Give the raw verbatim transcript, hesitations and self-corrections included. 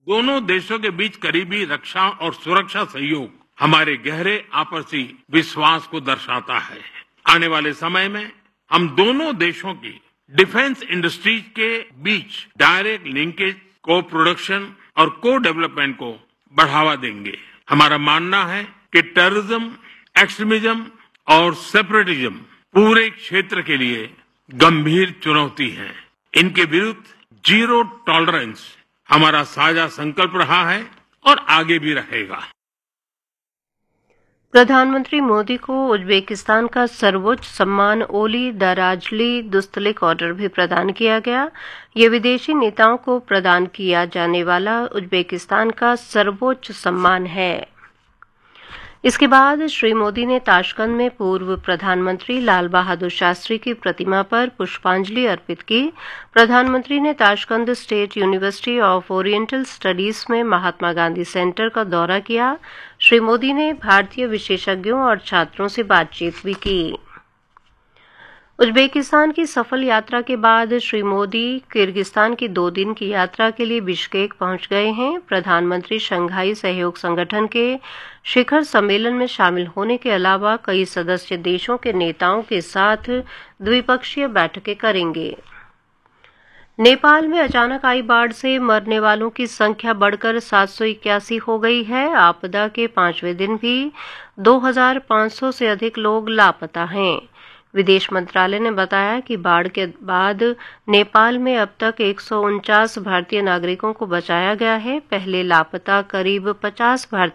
दोनों देशों के बीच करीबी रक्षा और सुरक्षा सहयोग हमारे गहरे आपसी विश्वास को दर्शाता है। आने वाले समय में हम दोनों देशों की डिफेंस इंडस्ट्रीज के बीच डायरेक्ट लिंकेज, को प्रोडक्शन और को डेवलपमेंट को बढ़ावा देंगे। हमारा मानना है कि टेररिज्म, एक्सट्रीमिज्म और सेपरेटिज्म पूरे क्षेत्र के लिए गंभीर चुनौती है। इनके विरुद्ध जीरो टॉलरेंस हमारा साझा संकल्प रहा है और आगे भी रहेगा। प्रधानमंत्री मोदी को उज्बेकिस्तान का सर्वोच्च सम्मान ओली दराजली दुस्तलिक ऑर्डर भी प्रदान किया गया। ये विदेशी नेताओं को प्रदान किया जाने वाला उज्बेकिस्तान का सर्वोच्च सम्मान है। इसके बाद श्री मोदी ने ताशकंद में पूर्व प्रधानमंत्री लाल बहादुर शास्त्री की प्रतिमा पर पुष्पांजलि अर्पित की। प्रधानमंत्री ने Tashkent state university of oriental studies में महात्मा गांधी सेंटर का दौरा किया। श्री मोदी ने भारतीय विशेषज्ञों और छात्रों से बातचीत भी की। उज्बेकिस्तान की सफल यात्रा के बाद श्री मोदी किर्गिस्तान की दो दिन की यात्रा के लिए बिश्केक पहुंच गए हैं। प्रधानमंत्री शंघाई सहयोग संगठन के शिखर सम्मेलन में शामिल होने के अलावा कई सदस्य देशों के नेताओं के साथ द्विपक्षीय बैठकें करेंगे। नेपाल में अचानक आई बाढ़ से मरने वालों की संख्या बढ़कर सात सौ इक्यासी हो गई है। आपदा के पांचवें दिन भी दो हजार पांच सौ से अधिक लोग लापता हैं। विदेश मंत्रालय ने बताया कि बाढ़ के बाद नेपाल में अब तक एक सौ उनचास भारतीय नागरिकों को बचाया गया है। पहले लापता करीब पचास भारतीय